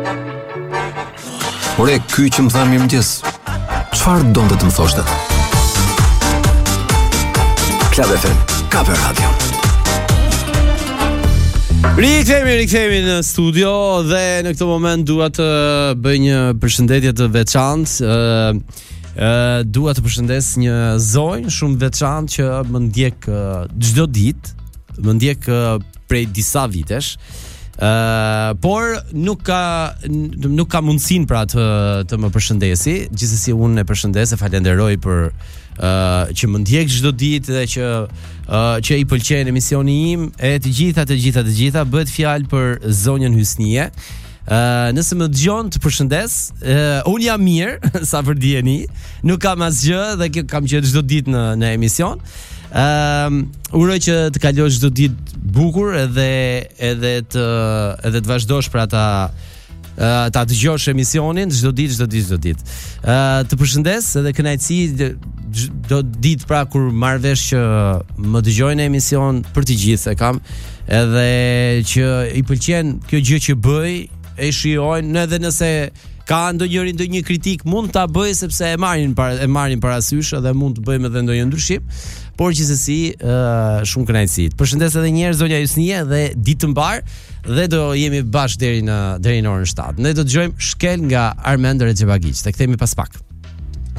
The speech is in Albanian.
Ore, ky që më tha mirëmëngjes. Çfarë donte të më thoshte? Club FM, Kaper Radio. Rikthehemi në studio dhe në këtë moment dua të bëj një përshëndetje të veçantë. Dua të përshëndes një zonjë shumë veçantë që më ndjek çdo ditë, më ndjek prej disa vitesh. Por nuk ka mundësinë pra të më përshëndesi. Gjithsesi unë e përshëndes e falenderoj për që më ndjek çdo ditë dhe që i pëlqen emisioni im e të gjitha bëhet fjalë për zonjën Hysnie. Nëse më dëgjon të përshëndes, unë jam mirë, sa për dijeni, nuk kam asgjë dhe kam qenë çdo ditë në emision. Uroj që të kalosh çdo ditë bukur edhe të vazhdosh pra ta dëgjosh emisionin çdo ditë. Të përshëndes edhe kënaqësi çdo ditë pra kur marr vesh që më dëgjojnë në emision për të gjithë e kam, edhe që i pëlqen kjo gjë që bëj, e shijojnë edhe nëse ka ndonjë kritik mund ta bëj sepse e marrin parasysh edhe mund të bëjmë edhe ndonjë ndryshim, por gjithsesi shumë kënaqësi. Përshëndes edhe një herë zonja Hysnie dhe ditë të mbar dhe do jemi bashkë deri në orën 7. Ne do dëgjojmë Shkel nga Armend Rexhebagić. Të kthehemi pas pak.